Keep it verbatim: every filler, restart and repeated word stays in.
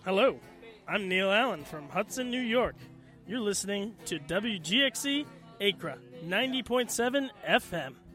Hello, I'm Neil Allen from Hudson, New York. You're listening to W G X C Acra ninety point seven F M.